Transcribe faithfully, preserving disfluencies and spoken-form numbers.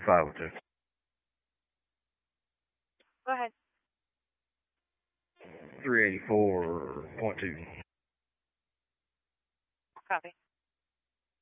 five oh two. Go ahead. three eighty-four point two. Copy.